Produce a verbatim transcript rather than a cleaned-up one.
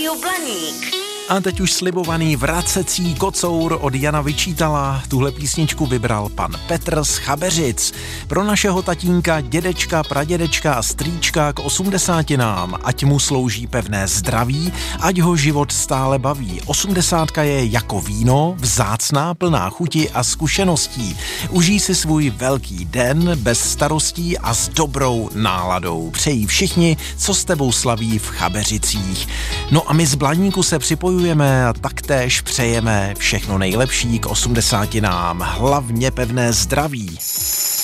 Rádio Blaník. A teď už slibovaný vracecí kocour od Jana Vyčítala. Tuhle písničku vybral pan Petr z Chabeřic. Pro našeho tatínka, dědečka, pradědečka a strýčka k osmdesátinám. Ať mu slouží pevné zdraví, ať ho život stále baví. Osmdesátka je jako víno, vzácná, plná chuti a zkušeností. Užij si svůj velký den bez starostí a s dobrou náladou. Přejí všichni, co s tebou slaví v Chabeřicích. No a my z Blaníku se připojujeme a taktéž přejeme všechno nejlepší k osmdesátinám. Hlavně pevné zdraví.